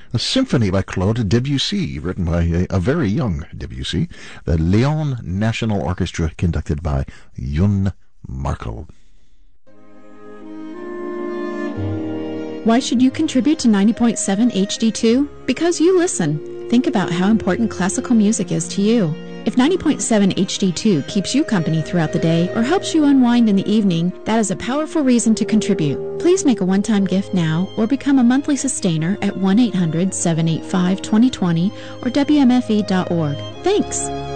a symphony by Claude Debussy, written by a very young Debussy, the Lyon National Orchestra, conducted by Yun Markel. Why should you contribute to 90.7 HD2? Because you listen. Think about how important classical music is to you. If 90.7 HD2 keeps you company throughout the day or helps you unwind in the evening, that is a powerful reason to contribute. Please make a one-time gift now or become a monthly sustainer at 1-800-785-2020 or WMFE.org. Thanks!